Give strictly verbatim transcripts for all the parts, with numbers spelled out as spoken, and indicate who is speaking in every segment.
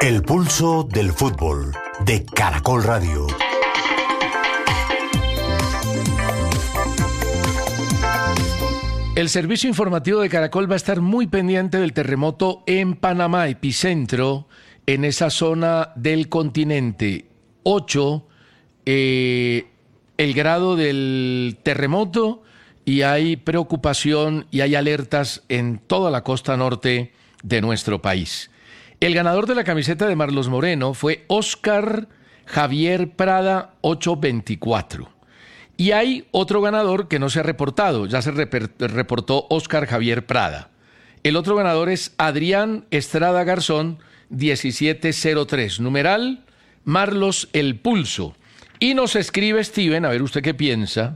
Speaker 1: El pulso del fútbol de Caracol Radio.
Speaker 2: El servicio informativo de Caracol va a estar muy pendiente del terremoto en Panamá, epicentro en esa zona del continente. Ocho, eh, el grado del terremoto, y hay preocupación y hay alertas en toda la costa norte de nuestro país. El ganador de la camiseta de Marlos Moreno fue Óscar Javier Prada, ocho veinticuatro. Y hay otro ganador que no se ha reportado, ya se reper- reportó Óscar Javier Prada. El otro ganador es Adrián Estrada Garzón, diecisiete cero tres, numeral Marlos el Pulso. Y nos escribe Steven, a ver usted qué piensa,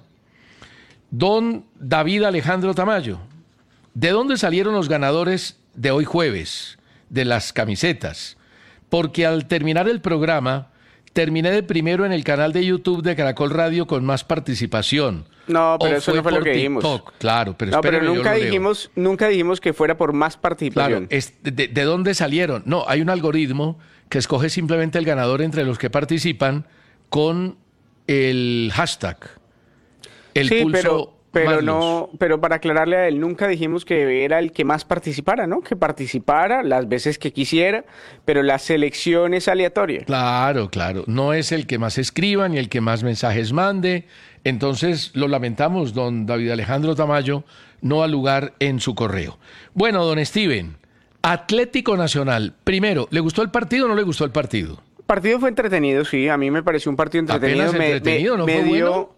Speaker 2: don David Alejandro Tamayo. ¿De dónde salieron los ganadores de hoy jueves de las camisetas? Porque al terminar el programa terminé de primero en el canal de YouTube de Caracol Radio con más participación.
Speaker 3: No, pero
Speaker 2: ¿O
Speaker 3: eso
Speaker 2: fue
Speaker 3: no fue lo
Speaker 2: por
Speaker 3: que
Speaker 2: TikTok?
Speaker 3: dijimos.
Speaker 2: Claro, pero
Speaker 3: No, pero
Speaker 2: espéreme, yo
Speaker 3: nunca
Speaker 2: lo leo.
Speaker 3: dijimos, nunca dijimos que fuera por más participación.
Speaker 2: Claro, es de, de dónde salieron? No, hay un algoritmo que escoge simplemente el ganador entre los que participan con el hashtag. El
Speaker 3: sí,
Speaker 2: pulso
Speaker 3: pero, pero
Speaker 2: Marlos.
Speaker 3: no, pero para aclararle a él, nunca dijimos que era el que más participara, ¿no? Que participara las veces que quisiera, pero la selección es aleatoria.
Speaker 2: Claro, claro. No es el que más escriba ni el que más mensajes mande. Entonces, lo lamentamos, don David Alejandro Tamayo, no ha lugar en su correo. Bueno, don Steven, Atlético Nacional. Primero, ¿le gustó el partido o no le gustó el partido?
Speaker 3: El partido fue entretenido, sí. A mí me pareció un partido entretenido.
Speaker 2: Apenas
Speaker 3: me,
Speaker 2: entretenido,
Speaker 3: me,
Speaker 2: ¿no
Speaker 3: me
Speaker 2: fue
Speaker 3: dio...
Speaker 2: bueno?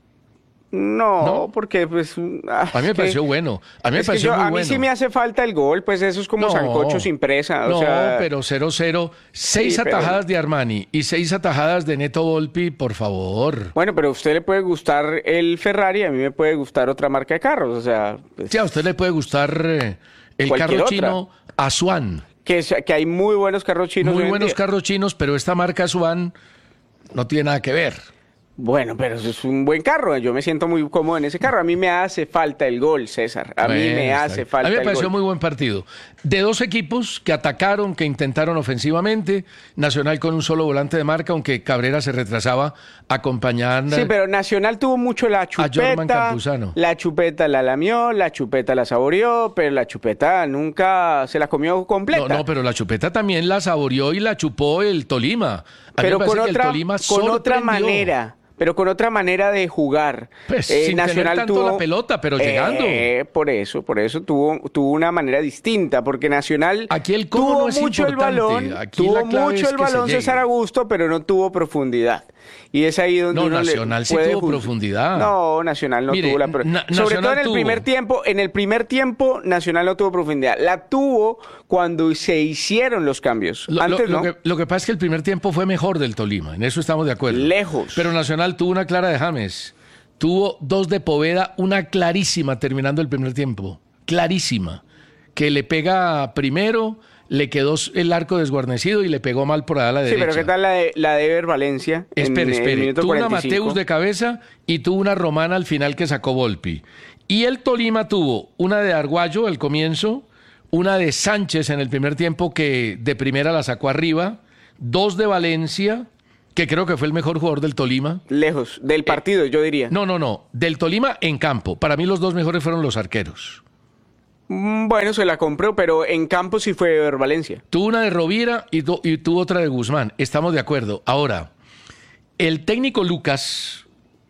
Speaker 3: No,
Speaker 2: ¿No?
Speaker 3: porque pues... ah,
Speaker 2: A mí me
Speaker 3: es
Speaker 2: pareció
Speaker 3: que-
Speaker 2: bueno. A mí me
Speaker 3: es que
Speaker 2: pareció
Speaker 3: yo-
Speaker 2: muy
Speaker 3: a mí
Speaker 2: bueno.
Speaker 3: sí me hace falta el gol, pues eso es como
Speaker 2: No.
Speaker 3: sancocho sin presa. O
Speaker 2: No,
Speaker 3: sea,
Speaker 2: pero cero cero. Seis
Speaker 3: Sí, pero-
Speaker 2: atajadas de Armani y seis atajadas de Neto Volpi, por favor.
Speaker 3: Bueno, pero a usted le puede gustar el Ferrari, a mí me puede gustar otra marca de carros, o sea, pues,
Speaker 2: Sí, a usted le puede gustar eh, el
Speaker 3: Cualquier
Speaker 2: carro
Speaker 3: otra.
Speaker 2: chino Asuan.
Speaker 3: que, es- que hay muy buenos carros chinos.
Speaker 2: Muy
Speaker 3: hoy en
Speaker 2: buenos
Speaker 3: día.
Speaker 2: carros chinos, pero esta marca Asuan no tiene nada que ver.
Speaker 3: Bueno, pero eso es un buen carro, yo me siento muy cómodo en ese carro. A mí me hace falta el gol, César, a mí
Speaker 2: Bueno,
Speaker 3: me
Speaker 2: está
Speaker 3: hace
Speaker 2: bien.
Speaker 3: falta
Speaker 2: A mí me
Speaker 3: el
Speaker 2: pareció
Speaker 3: gol.
Speaker 2: muy buen partido. De dos equipos que atacaron, que intentaron ofensivamente. Nacional con un solo volante de marca, aunque Cabrera se retrasaba acompañando.
Speaker 3: Sí, pero Nacional tuvo mucho la
Speaker 2: Jorman
Speaker 3: chupeta,
Speaker 2: Campuzano.
Speaker 3: la chupeta la lamió, la chupeta la saboreó, pero la chupeta nunca se la comió completa.
Speaker 2: No, no, pero la chupeta también la saboreó y la chupó el Tolima. A mí
Speaker 3: pero
Speaker 2: me parece
Speaker 3: con
Speaker 2: que el
Speaker 3: otra,
Speaker 2: Tolima
Speaker 3: con otra
Speaker 2: sorprendió.
Speaker 3: manera, pero con otra manera de jugar.
Speaker 2: Pues,
Speaker 3: Eh,
Speaker 2: sin tener tanto la pelota, pero llegando.
Speaker 3: Eh, por eso, por eso tuvo, tuvo una manera distinta, porque Nacional
Speaker 2: Aquí el cómo
Speaker 3: tuvo
Speaker 2: no es
Speaker 3: mucho el
Speaker 2: importante,
Speaker 3: balón,
Speaker 2: aquí
Speaker 3: tuvo
Speaker 2: la clave
Speaker 3: mucho
Speaker 2: es
Speaker 3: el
Speaker 2: que se
Speaker 3: balón
Speaker 2: llegue.
Speaker 3: César Augusto, pero no tuvo profundidad. Y es ahí donde
Speaker 2: No,
Speaker 3: uno le
Speaker 2: Nacional sí
Speaker 3: puede
Speaker 2: tuvo
Speaker 3: juz-
Speaker 2: profundidad.
Speaker 3: No, Nacional no
Speaker 2: Mire,
Speaker 3: tuvo la pro-
Speaker 2: Na-
Speaker 3: Sobre
Speaker 2: Nacional
Speaker 3: todo en el
Speaker 2: tuvo.
Speaker 3: primer tiempo, en el primer tiempo Nacional no tuvo profundidad. La tuvo cuando se hicieron los cambios.
Speaker 2: Lo,
Speaker 3: Antes
Speaker 2: lo-
Speaker 3: no.
Speaker 2: lo que, lo que pasa es que el primer tiempo fue mejor del Tolima, en eso estamos de acuerdo.
Speaker 3: Lejos.
Speaker 2: Pero Nacional tuvo una clara de James, tuvo dos de Poveda, una clarísima terminando el primer tiempo, clarísima, que le pega primero, le quedó el arco desguarnecido y le pegó mal por allá a la
Speaker 3: Sí,
Speaker 2: derecha.
Speaker 3: pero ¿qué tal la de, la de Ever Valencia? en
Speaker 2: Espere,
Speaker 3: el
Speaker 2: espere.
Speaker 3: minuto
Speaker 2: Tuvo una
Speaker 3: cuarenta y cinco?
Speaker 2: Mateus de cabeza y tuvo una romana al final que sacó Volpi. Y el Tolima tuvo una de Arguayo al comienzo, una de Sánchez en el primer tiempo que de primera la sacó arriba, dos de Valencia, que creo que fue el mejor jugador del Tolima.
Speaker 3: Lejos del partido, yo diría.
Speaker 2: No, no, no, del Tolima en campo. Para mí los dos mejores fueron los arqueros.
Speaker 3: Mm, Bueno, se la compró, pero en campo sí fue Ever Valencia.
Speaker 2: Tuvo una de Rovira y, tu- y tuvo otra de Guzmán. Estamos de acuerdo. Ahora, el técnico Lucas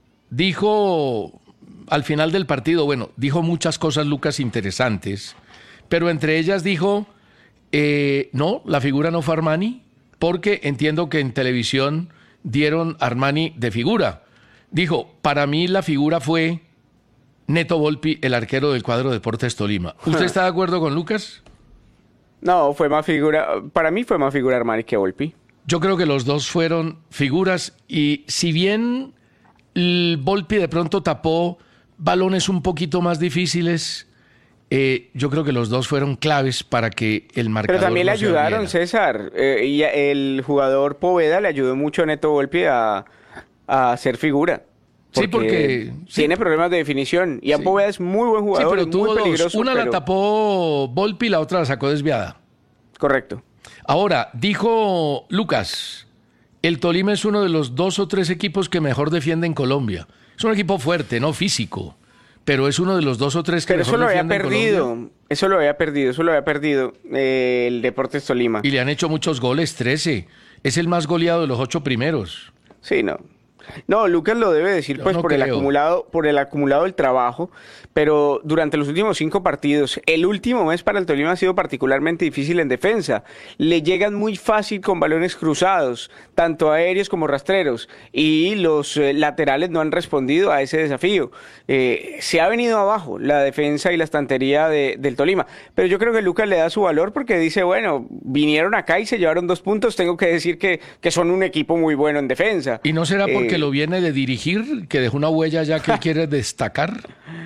Speaker 2: dijo al final del partido, bueno, dijo muchas cosas Lucas interesantes, pero entre ellas dijo, eh, no, la figura no fue Armani, porque entiendo que en televisión dieron Armani de figura. Dijo, para mí la figura fue Neto Volpi, el arquero del cuadro Deportes Tolima. ¿Usted está de acuerdo con Lucas?
Speaker 3: No, fue más figura. Para mí fue más figura Armani que Volpi.
Speaker 2: Yo creo que los dos fueron figuras y si bien el Volpi de pronto tapó balones un poquito más difíciles, eh, yo creo que los dos fueron claves para que el marcador
Speaker 3: Pero también le
Speaker 2: no se
Speaker 3: ayudaron,
Speaker 2: abriera.
Speaker 3: César. Eh, y el jugador Poveda le ayudó mucho a Neto Volpi a, a hacer figura.
Speaker 2: Sí, porque- sí.
Speaker 3: tiene problemas de definición. Y
Speaker 2: Sí.
Speaker 3: Poveda es muy buen
Speaker 2: Sí,
Speaker 3: jugador,
Speaker 2: pero
Speaker 3: es
Speaker 2: tuvo
Speaker 3: muy
Speaker 2: dos.
Speaker 3: peligroso.
Speaker 2: Una la
Speaker 3: pero-
Speaker 2: tapó Volpi y la otra la sacó desviada.
Speaker 3: Correcto.
Speaker 2: Ahora, dijo Lucas, el Tolima es uno de los dos o tres equipos que mejor defiende en Colombia. Es un equipo fuerte, no físico, pero es uno de los dos o tres que
Speaker 3: Pero
Speaker 2: mejor
Speaker 3: eso lo había
Speaker 2: defiende en Colombia.
Speaker 3: perdido, eso lo había perdido, eso lo había perdido eh, el Deportes Tolima.
Speaker 2: Y le han hecho muchos goles, trece. Es el más goleado de los ocho primeros.
Speaker 3: Sí, no. No, Lucas lo debe decir
Speaker 2: Yo
Speaker 3: pues
Speaker 2: no
Speaker 3: por el
Speaker 2: creo.
Speaker 3: acumulado, por el acumulado del trabajo, pero durante los últimos cinco partidos, el último mes para el Tolima ha sido particularmente difícil en defensa. Le llegan muy fácil con balones cruzados, tanto aéreos como rastreros, y los eh, laterales no han respondido a ese desafío. Eh, se ha venido abajo la defensa y la estantería de- del Tolima, pero yo creo que Lucas le da su valor porque dice, bueno, vinieron acá y se llevaron dos puntos, tengo que decir que, que son un equipo muy bueno en defensa.
Speaker 2: ¿Y no será porque
Speaker 3: Eh,
Speaker 2: lo viene de dirigir, que dejó una huella ya que él quiere destacar?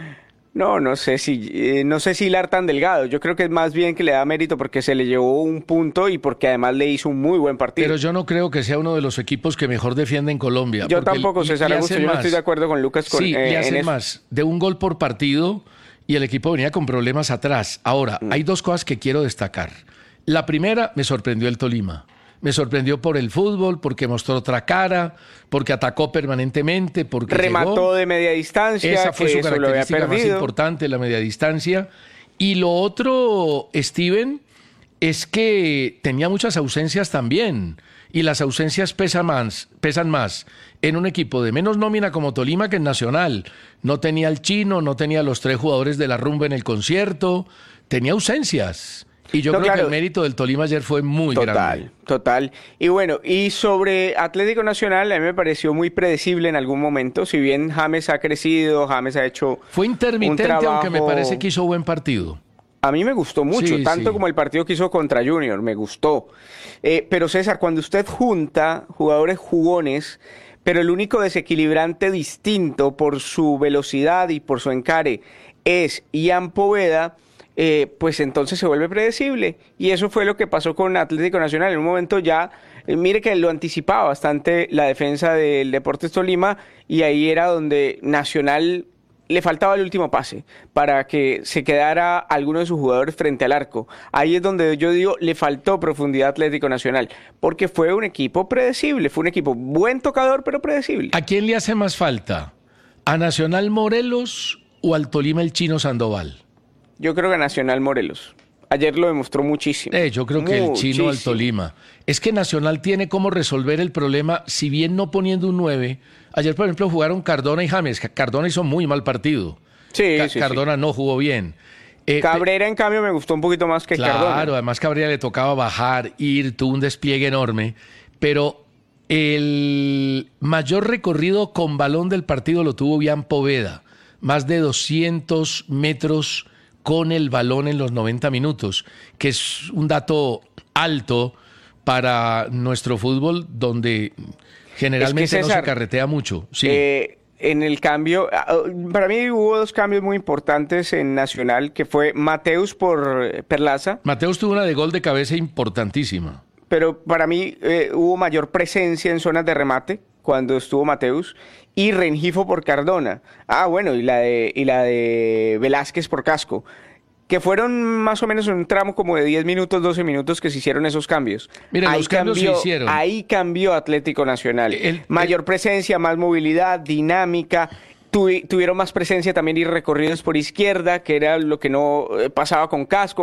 Speaker 3: No, no sé si, eh, no sé si hilar tan delgado. Yo creo que es más bien que le da mérito porque se le llevó un punto y porque además le hizo un muy buen partido.
Speaker 2: Pero yo no creo que sea uno de los equipos que mejor defiende en Colombia.
Speaker 3: Yo
Speaker 2: porque
Speaker 3: tampoco,
Speaker 2: le-
Speaker 3: César
Speaker 2: le
Speaker 3: Augusto,
Speaker 2: hacen
Speaker 3: yo no
Speaker 2: más.
Speaker 3: estoy de acuerdo con Lucas con,
Speaker 2: Sí,
Speaker 3: eh,
Speaker 2: le
Speaker 3: en
Speaker 2: hacen
Speaker 3: eso.
Speaker 2: más de un gol por partido y el equipo venía con problemas atrás. Ahora,
Speaker 3: Mm.
Speaker 2: hay dos cosas que quiero destacar. La primera, me sorprendió el Tolima. Me sorprendió por el fútbol, porque mostró otra cara, porque atacó permanentemente, porque
Speaker 3: Remató
Speaker 2: llegó.
Speaker 3: de media distancia,
Speaker 2: Esa fue
Speaker 3: que
Speaker 2: su
Speaker 3: eso lo había
Speaker 2: característica más
Speaker 3: perdido.
Speaker 2: importante, la media distancia. Y lo otro, Steven, es que tenía muchas ausencias también. Y las ausencias pesan más, pesan más en un equipo de menos nómina como Tolima que en Nacional. No tenía el Chino, no tenía los tres jugadores de la rumba en el concierto. Tenía ausencias. Y yo
Speaker 3: No,
Speaker 2: creo que
Speaker 3: claro.
Speaker 2: el mérito del Tolima ayer fue muy
Speaker 3: Total,
Speaker 2: grande.
Speaker 3: total. Y bueno, y sobre Atlético Nacional, a mí me pareció muy predecible en algún momento. Si bien James ha crecido, James ha hecho
Speaker 2: Fue
Speaker 3: un
Speaker 2: intermitente,
Speaker 3: trabajo.
Speaker 2: aunque me parece que hizo buen partido.
Speaker 3: A mí me gustó mucho,
Speaker 2: Sí,
Speaker 3: tanto
Speaker 2: sí.
Speaker 3: como el partido que hizo contra Junior, me gustó. Eh, pero César, cuando usted junta jugadores jugones, pero el único desequilibrante distinto por su velocidad y por su encare es Ian Poveda, eh, pues entonces se vuelve predecible. Y eso fue lo que pasó con Atlético Nacional. En un momento ya, eh, mire que lo anticipaba bastante la defensa del Deportes Tolima y ahí era donde Nacional le faltaba el último pase para que se quedara alguno de sus jugadores frente al arco. Ahí es donde yo digo, le faltó profundidad a Atlético Nacional, porque fue un equipo predecible, fue un equipo buen tocador, pero predecible.
Speaker 2: ¿A quién le hace más falta? ¿A Nacional Morelos o al Tolima el Chino Sandoval?
Speaker 3: Yo creo que Nacional Morelos. Ayer lo demostró muchísimo.
Speaker 2: Eh, yo creo que el Chino al
Speaker 3: Muchísimo.
Speaker 2: Tolima. Es que Nacional tiene cómo resolver el problema, si bien no poniendo un nueve. Ayer, por ejemplo, jugaron Cardona y James. Cardona hizo muy mal partido.
Speaker 3: Sí,
Speaker 2: Ca-
Speaker 3: sí, sí.
Speaker 2: Cardona no jugó bien. Eh,
Speaker 3: Cabrera, en cambio, me gustó un poquito más que
Speaker 2: Claro,
Speaker 3: Cardona.
Speaker 2: además Cabrera le tocaba bajar, ir, tuvo un despliegue enorme, pero el mayor recorrido con balón del partido lo tuvo Ian Poveda, más de doscientos metros con el balón en los noventa minutos, que es un dato alto para nuestro fútbol, donde generalmente no se
Speaker 3: César,
Speaker 2: carretea mucho. Sí.
Speaker 3: Eh, en el cambio, ah, para mí hubo dos cambios muy importantes en Nacional, que fue Mateus por eh, Perlaza,
Speaker 2: Mateus tuvo una de gol de cabeza importantísima.
Speaker 3: pero para mí eh, hubo mayor presencia en zonas de remate cuando estuvo Mateus, y Rengifo por Cardona. Ah, bueno, y la de, y la de Velázquez por Casco, que fueron más o menos un tramo como de diez minutos, doce minutos que se hicieron esos cambios.
Speaker 2: Miren,
Speaker 3: ahí
Speaker 2: los cambios se
Speaker 3: cambió,
Speaker 2: hicieron.
Speaker 3: Ahí cambió Atlético Nacional.
Speaker 2: El-
Speaker 3: Mayor presencia, más movilidad, dinámica. Tuvi- tuvieron más presencia también y recorridos por izquierda, que era lo que no eh, pasaba con Casco.